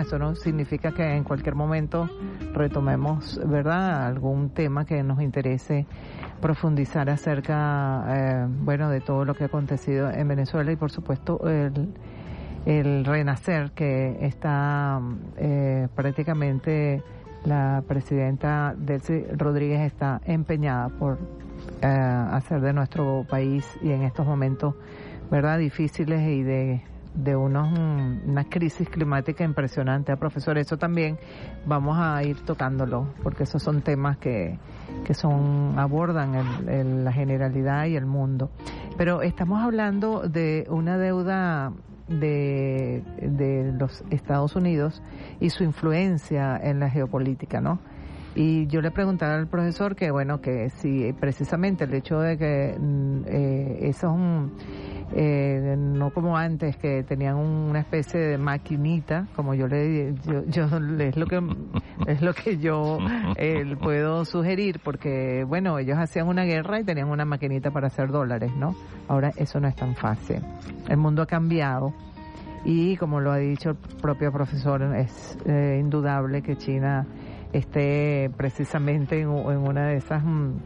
Eso no significa que en cualquier momento retomemos, ¿verdad?, algún tema que nos interese profundizar acerca, de todo lo que ha acontecido en Venezuela y, por supuesto, el renacer que está prácticamente la presidenta Delcy Rodríguez está empeñada por hacer de nuestro país, y en estos momentos, ¿verdad?, difíciles y de una crisis climática impresionante. Profesor, eso también vamos a ir tocándolo, porque esos son temas que abordan la generalidad y el mundo. Pero estamos hablando de una deuda de los Estados Unidos y su influencia en la geopolítica, ¿no? Y yo le preguntaba al profesor que si precisamente el hecho de que esos no como antes, que tenían una especie de maquinita, como yo es lo que yo puedo sugerir, porque ellos hacían una guerra y tenían una maquinita para hacer dólares, ¿no? Ahora eso no es tan fácil. El mundo ha cambiado y, como lo ha dicho el propio profesor, es indudable que China esté precisamente en una de esas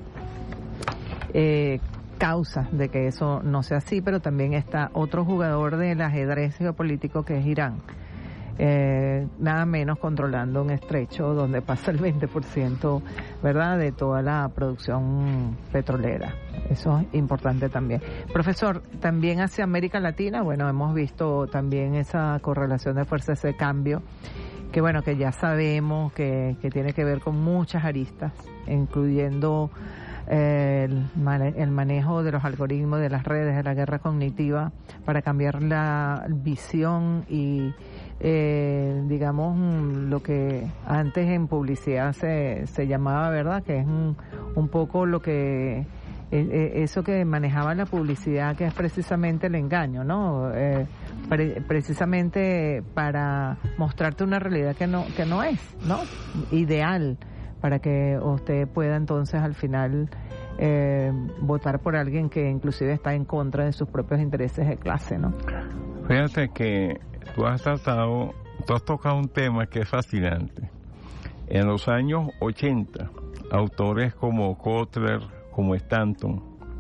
causas de que eso no sea así, pero también está otro jugador del ajedrez geopolítico, que es Irán, nada menos controlando un estrecho donde pasa el 20%, ¿verdad?, de toda la producción petrolera. Eso es importante también. Profesor, también hacia América Latina, hemos visto también esa correlación de fuerzas, ese cambio, que ya sabemos que tiene que ver con muchas aristas, incluyendo el manejo de los algoritmos, de las redes, de la guerra cognitiva, para cambiar la visión y lo que antes en publicidad se llamaba, ¿verdad?, que es un poco lo que eso que manejaba la publicidad, que es precisamente el engaño, ¿no? Precisamente para mostrarte una realidad que no es, ¿no?, ideal, para que usted pueda entonces al final votar por alguien que inclusive está en contra de sus propios intereses de clase, ¿no? Fíjate que tú has tocado un tema que es fascinante. En los años 80, autores como Kotler, como Stanton,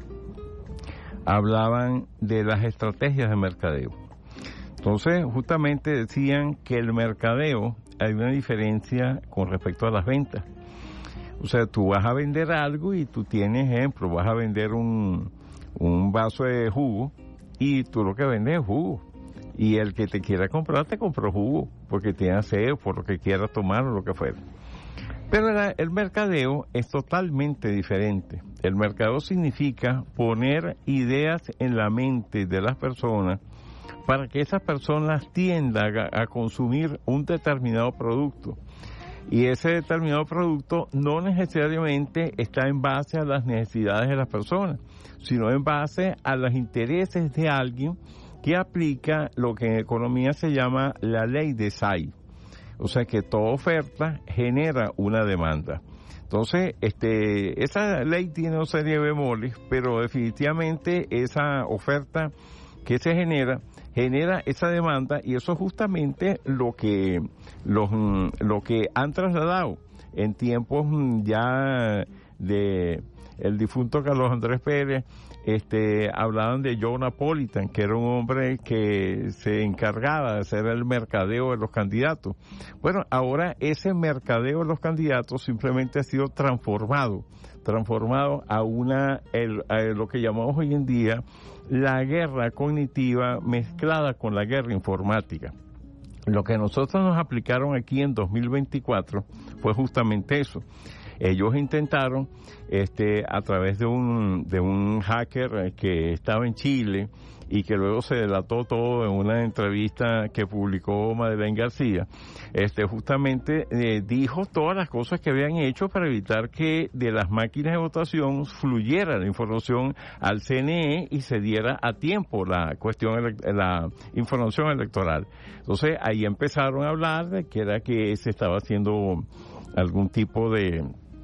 hablaban de las estrategias de mercadeo. Entonces, justamente decían que el mercadeo, hay una diferencia con respecto a las ventas. O sea, tú vas a vender algo y tú tienes, ejemplo, vas a vender un vaso de jugo y tú lo que vendes es jugo. Y el que te quiera comprar, te compró jugo, porque tiene sed, por lo que quiera tomar o lo que fuera. Pero el mercadeo es totalmente diferente. El mercadeo significa poner ideas en la mente de las personas para que esas personas tiendan a consumir un determinado producto. Y ese determinado producto no necesariamente está en base a las necesidades de las personas, sino en base a los intereses de alguien que aplica lo que en economía se llama la ley de Say. O sea que toda oferta genera una demanda. Entonces, esa ley tiene una serie de bemoles, pero definitivamente esa oferta que se genera esa demanda, y eso es justamente lo que han trasladado en tiempos ya de el difunto Carlos Andrés Pérez. Hablaban de Joe Napolitan, que era un hombre que se encargaba de hacer el mercadeo de los candidatos. Bueno, ahora ese mercadeo de los candidatos simplemente ha sido transformado a lo que llamamos hoy en día la guerra cognitiva mezclada con la guerra informática. Lo que nosotros nos aplicaron aquí en 2024 fue justamente eso. Ellos intentaron, a través de un hacker que estaba en Chile y que luego se delató todo en una entrevista que publicó Madeleine García, justamente dijo todas las cosas que habían hecho para evitar que de las máquinas de votación fluyera la información al CNE y se diera a tiempo la información electoral. Entonces ahí empezaron a hablar de que era que se estaba haciendo algún tipo de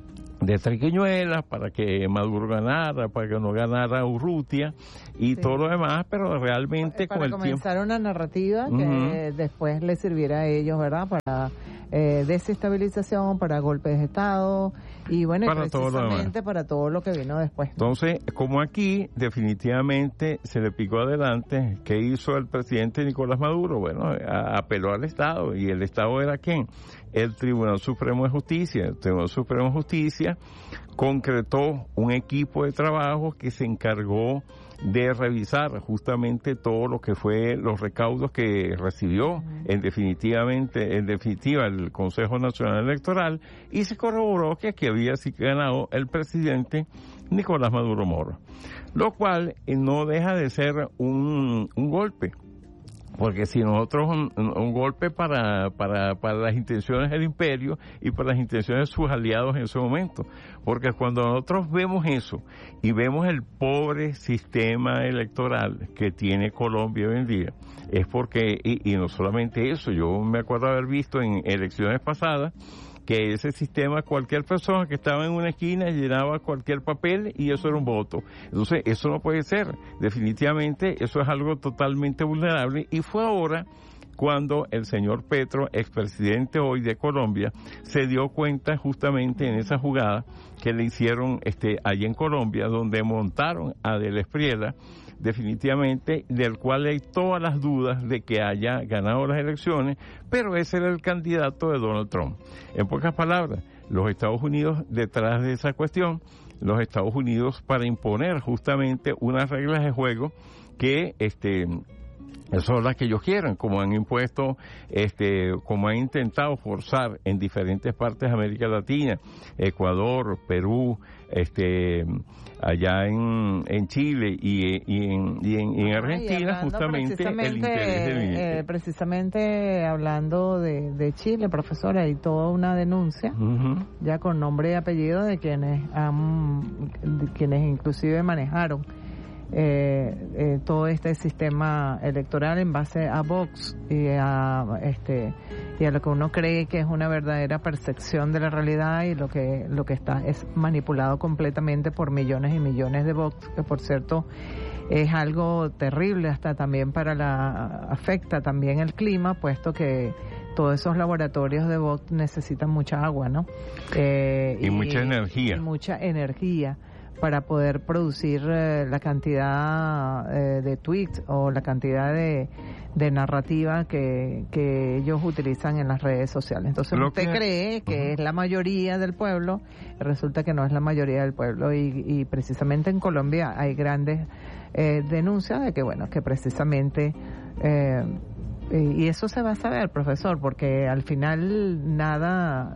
triquiñuelas para que Maduro ganara, para que no ganara Urrutia y todo lo demás, pero realmente para con el tiempo... comenzar una narrativa que después les sirviera a ellos, ¿verdad? Para desestabilización, para golpes de Estado y bueno, para precisamente para todo lo que vino después. Entonces, como aquí definitivamente se le picó adelante, ¿qué hizo el presidente Nicolás Maduro? Bueno, apeló al Estado, y el Estado era ¿quién? El Tribunal Supremo de Justicia. El Tribunal Supremo de Justicia concretó un equipo de trabajo que se encargó de revisar justamente todo lo que fue los recaudos que recibió en definitiva el Consejo Nacional Electoral, y se corroboró que aquí había sí ganado el presidente Nicolás Maduro Moro, lo cual no deja de ser un golpe. Porque si nosotros un golpe para las intenciones del imperio y para las intenciones de sus aliados en ese momento, porque cuando nosotros vemos eso y vemos el pobre sistema electoral que tiene Colombia hoy en día, es porque, y no solamente eso, yo me acuerdo haber visto en elecciones pasadas que ese sistema, cualquier persona que estaba en una esquina llenaba cualquier papel y eso era un voto. Entonces, eso no puede ser. Definitivamente, eso es algo totalmente vulnerable, y fue ahora cuando el señor Petro, expresidente hoy de Colombia, se dio cuenta justamente en esa jugada que le hicieron allí en Colombia, donde montaron a Del Espriella, definitivamente, del cual hay todas las dudas de que haya ganado las elecciones, pero ese era el candidato de Donald Trump. En pocas palabras, los Estados Unidos detrás de esa cuestión, los Estados Unidos para imponer justamente unas reglas de juego que son las que ellos quieran, como han impuesto, como han intentado forzar en diferentes partes de América Latina, Ecuador, Perú, allá en Chile y en Argentina, justamente el interés del precisamente hablando de Chile, profesora, hay toda una denuncia, ya con nombre y apellido de quienes inclusive manejaron todo este sistema electoral en base a Vox y a lo que uno cree que es una verdadera percepción de la realidad, y lo que está es manipulado completamente por millones y millones de Vox, que por cierto es algo terrible hasta también afecta también el clima, puesto que todos esos laboratorios de Vox necesitan mucha agua, ¿no? Y mucha energía. Y mucha energía para poder producir la cantidad de tweets o la cantidad de narrativa que ellos utilizan en las redes sociales. Entonces usted cree que es la mayoría del pueblo, resulta que no es la mayoría del pueblo, y precisamente en Colombia hay grandes denuncias de que, bueno, que precisamente y eso se va a saber, profesor, porque al final nada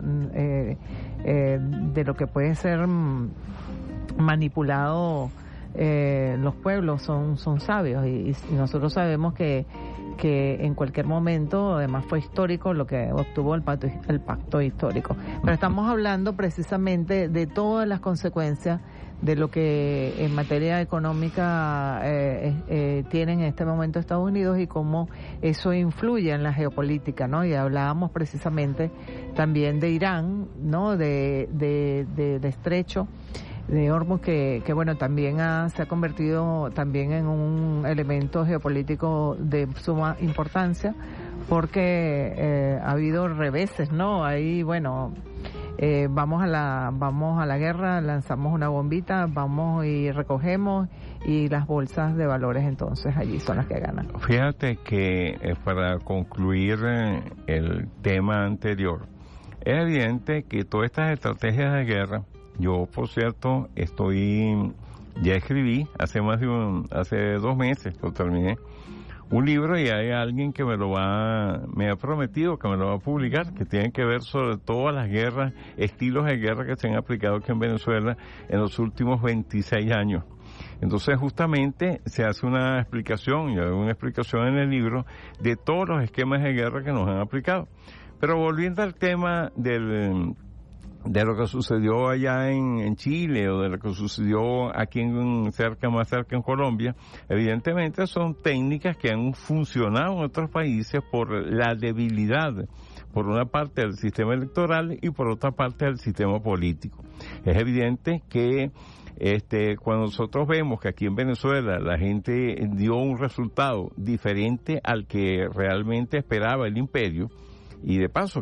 de lo que puede ser manipulado los pueblos son sabios, y nosotros sabemos que en cualquier momento, además fue histórico lo que obtuvo el pacto histórico, pero estamos hablando precisamente de todas las consecuencias de lo que en materia económica tiene en este momento Estados Unidos y cómo eso influye en la geopolítica, ¿no? Y hablábamos precisamente también de Irán, ¿no? De estrecho de Hormuz, que bueno, también se ha convertido también en un elemento geopolítico de suma importancia, porque ha habido reveses, ¿no? Ahí, bueno, vamos a la guerra, lanzamos una bombita, vamos y recogemos, y las bolsas de valores entonces allí son las que ganan. Fíjate que para concluir el tema anterior, es evidente que todas estas estrategias de guerra, yo, por cierto, ya escribí hace 2 meses, lo terminé, un libro, y hay alguien que me ha prometido que me lo va a publicar, que tiene que ver sobre todas las guerras, estilos de guerra que se han aplicado aquí en Venezuela en los últimos 26 años. Entonces, justamente se hace una explicación, y hay una explicación en el libro, de todos los esquemas de guerra que nos han aplicado. Pero volviendo al tema de lo que sucedió allá en Chile, o de lo que sucedió aquí más cerca en Colombia, evidentemente son técnicas que han funcionado en otros países por la debilidad, por una parte al sistema electoral y por otra parte al sistema político. Es evidente que cuando nosotros vemos que aquí en Venezuela la gente dio un resultado diferente al que realmente esperaba el imperio, y de paso